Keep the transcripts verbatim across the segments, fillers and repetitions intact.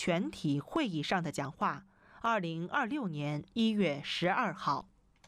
全体会议上的讲话，二零二六年一月十二号。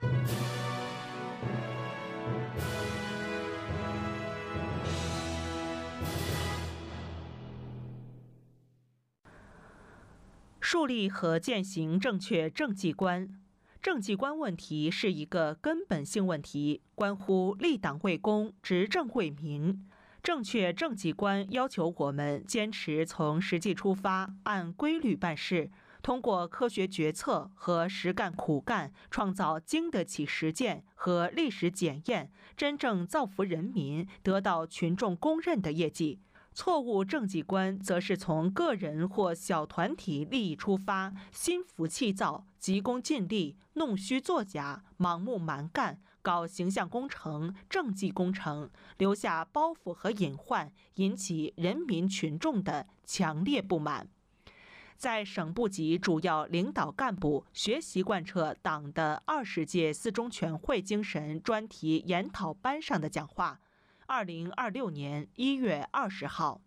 树立和践行正确政绩观。政绩观问题是一个根本性问题，关乎立党为公、执政为民。正确政绩观要求我们坚持从实际出发，按规律办事，通过科学决策和实干苦干，创造经得起实践和历史检验，真正造福人民，得到群众公认的业绩。错误政绩观则是从个人或小团体利益出发，心浮气躁、急功近利、弄虚作假、盲目蛮干，搞形象工程、政绩工程，留下包袱和隐患，引起人民群众的强烈不满。在省部级主要领导干部学习贯彻党的二十届四中全会精神专题研讨班上的讲话，二零二六年一月二十号。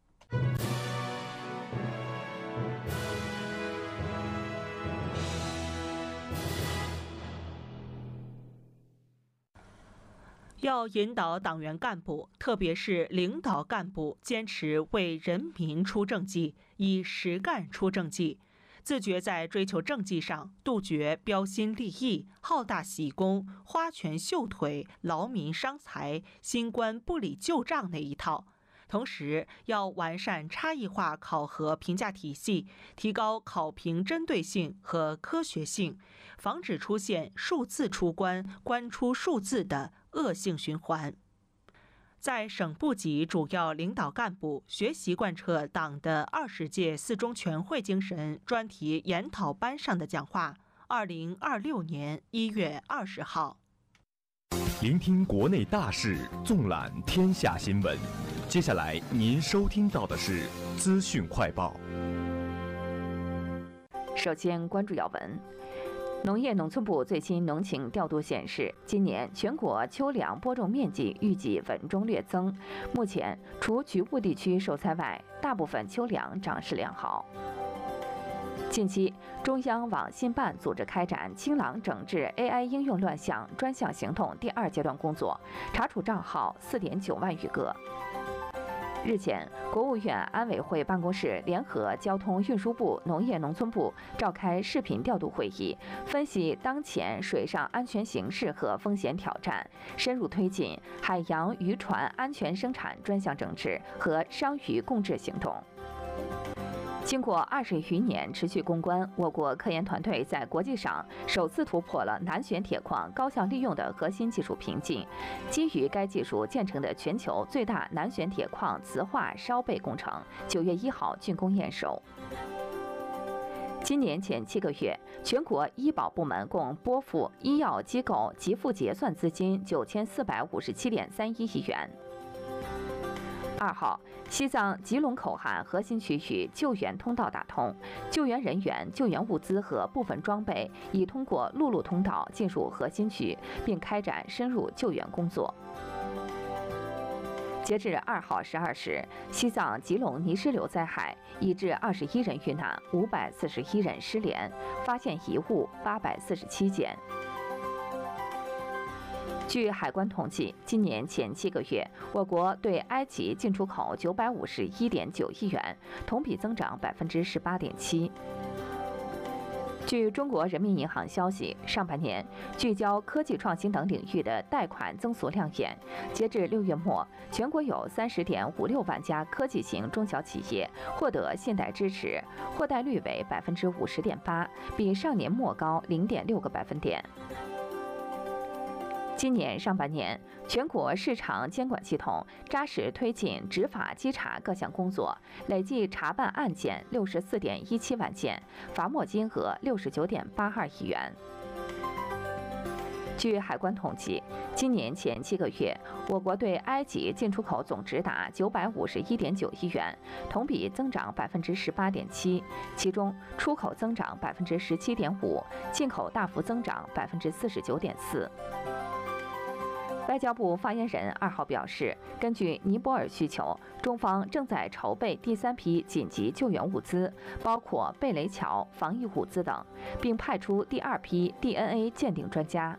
要引导党员干部，特别是领导干部，坚持为人民出政绩，以实干出政绩，自觉在追求政绩上杜绝标新立异、好大喜功、花拳绣腿、劳民伤财、新官不理旧账那一套。同时，要完善差异化考核评价体系，提高考评针对性和科学性，防止出现数字出关、关出数字的恶性循环。在省部级主要领导干部学习贯彻党的二十届四中全会精神专题研讨班上的讲话，二零二六年一月二十号。 聆听国内大事，纵览天下新闻。接下来您收听到的是资讯快报。 首先关注要闻。农业农村部最新农情调度显示，今年全国秋粮播种面积预计稳中略增。目前，除局部地区受灾外，大部分秋粮长势良好。近期，中央网信办组织开展清朗整治 A I 应用乱象专项行动第二阶段工作，查处账号四点九万余个。日前，国务院安委会办公室联合交通运输部、农业农村部召开视频调度会议，分析当前水上安全形势和风险挑战，深入推进海洋渔船安全生产专项整治和商渔共治行动。经过二十余年持续攻关，我国科研团队在国际上首次突破了南旋铁矿高效利用的核心技术瓶颈。基于该技术建成的全球最大南旋铁矿磁化烧焙工程，九月一号竣工验收。今年前七个月，全国医保部门共拨付医药机构给付结算资金九千四百五十七点三一亿元。二号，西藏吉隆口岸核心区域救援通道打通，救援人员、救援物资和部分装备已通过陆路通道进入核心区，并开展深入救援工作。截至二号十二时，西藏吉隆泥石流灾害已致二十一人遇难，五百四十一人失联，发现遗物八百四十七件。据海关统计，今年前七个月，我国对埃及进出口九百五十一点九亿元，同比增长百分之十八点七。据中国人民银行消息，上半年聚焦科技创新等领域的贷款增速亮眼。截至六月末，全国有三十点五六万家科技型中小企业获得信贷支持，获贷率为百分之五十点八，比上年末高零点六个百分点。今年上半年，全国市场监管系统扎实推进执法稽查各项工作，累计查办案件六十四点一七万件，罚没金额六十九点八二亿元。据海关统计，今年前七个月，我国对埃及进出口总值达九百五十一点九亿元，同比增长百分之十八点七，其中出口增长百分之十七点五，进口大幅增长百分之四十九点四。 外交部发言人二号表示，根据尼泊尔需求，中方正在筹备第三批紧急救援物资，包括贝雷桥、防疫物资等，并派出第二批 D N A 鉴定专家。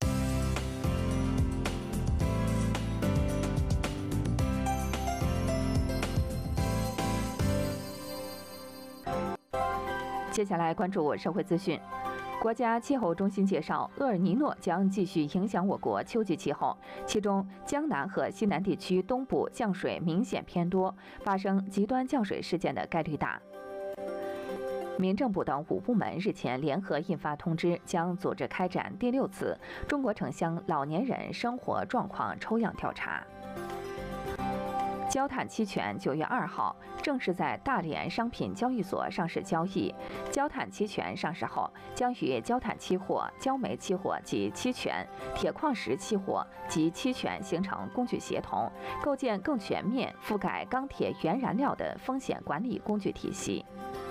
接下来关注社会资讯。国家气候中心介绍，厄尔尼诺将继续影响我国秋季气候，其中江南和西南地区东部降水明显偏多，发生极端降水事件的概率大。民政部等五部门日前联合印发通知，将组织开展第六次中国城乡老年人生活状况抽样调查。焦炭期权九月二号正式在大连商品交易所上市交易。焦炭期权上市后，将与焦炭期货、焦煤期货及期权、铁矿石期货及期权形成工具协同，构建更全面覆盖钢铁原燃料的风险管理工具体系。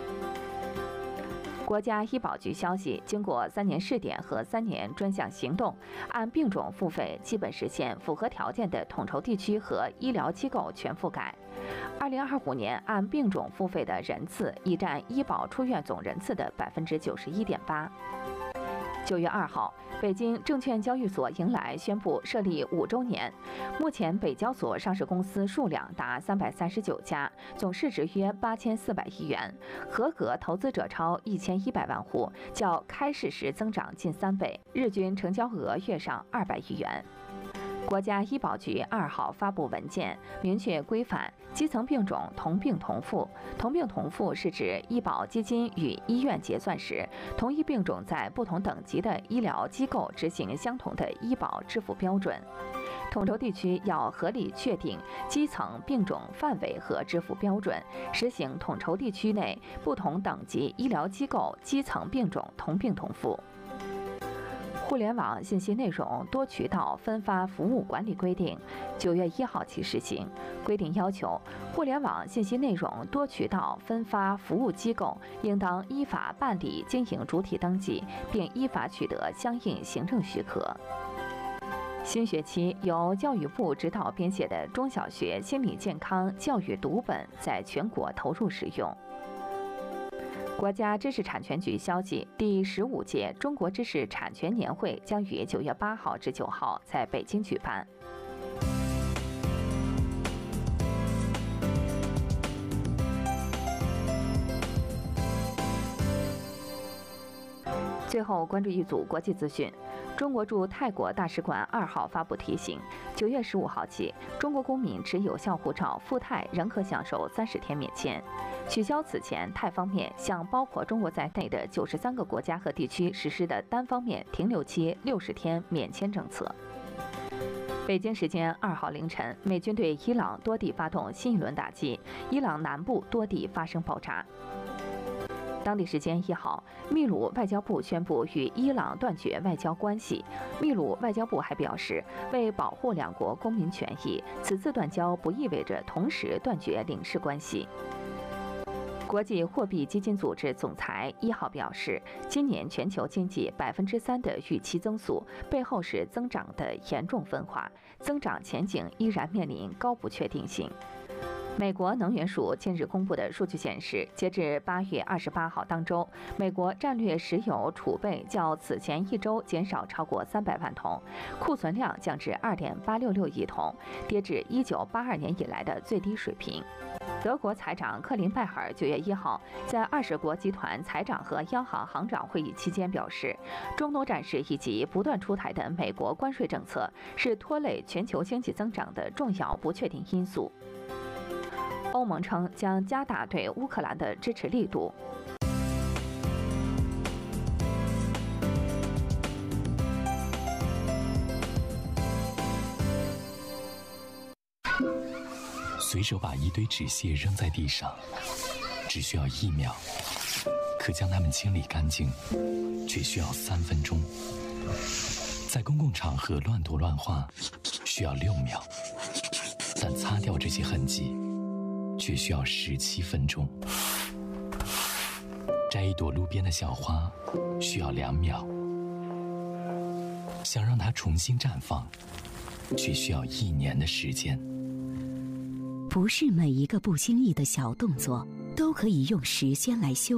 国家医保局消息，经过三年试点和三年专项行动，按病种付费基本实现符合条件的统筹地区和医疗机构全覆盖。二零二五年按病种付费的人次已占医保出院总人次的百分之九十一点八。九月二号，北京证券交易所迎来宣布设立五周年。目前，北交所上市公司数量达三百三十九家，总市值约八千四百亿元，合格投资者超一千一百万户，较开市时增长近三倍，日均成交额跃上二百亿元。国家医保局二号发布文件，明确规范基层病种同病同付。同病同付是指医保基金与医院结算时，同一病种在不同等级的医疗机构执行相同的医保支付标准。统筹地区要合理确定基层病种范围和支付标准，实行统筹地区内不同等级医疗机构基层病种同病同付。互联网信息内容多渠道分发服务管理规定九月一号起施行。规定要求，互联网信息内容多渠道分发服务机构应当依法办理经营主体登记，并依法取得相应行政许可。新学期由教育部指导编写的中小学心理健康教育读本在全国投入使用。国家知识产权局消息，第十五届中国知识产权年会将于九月八号至九号在北京举办。最后关注一组国际资讯。中国驻泰国大使馆二号发布提醒，九月十五号起，中国公民持有效护照赴泰仍可享受三十天免签，取消此前泰方面向包括中国在内的九十三个国家和地区实施的单方面停留期六十天免签政策。北京时间二号凌晨，美军对伊朗多地发动新一轮打击，伊朗南部多地发生爆炸。当地时间一号，秘鲁外交部宣布与伊朗断绝外交关系。秘鲁外交部还表示，为保护两国公民权益，此次断交不意味着同时断绝领事关系。国际货币基金组织总裁一号表示，今年全球经济百分之三的预期增速背后是增长的严重分化，增长前景依然面临高不确定性。美国能源署近日公布的数据显示，截至八月二十八号当周，美国战略石油储备较此前一周减少超过三百万桶，库存量降至二点八六六亿桶，跌至一九八二年以来的最低水平。德国财长克林拜尔九月一号在二十国集团财长和央行行长会议期间表示，中东战事以及不断出台的美国关税政策是拖累全球经济增长的重要不确定因素。欧盟称将加大对乌克兰的支持力度。 随手把一堆纸屑扔在地上，只需要一秒；可将它们清理干净，却需要三分钟。在公共场合乱涂乱画，需要六秒；但擦掉这些痕迹，却需要十七分钟。摘一朵路边的小花，需要两秒；想让它重新绽放， 却需要一年的时间。 不是每一个不经意的小动作都可以用时间来修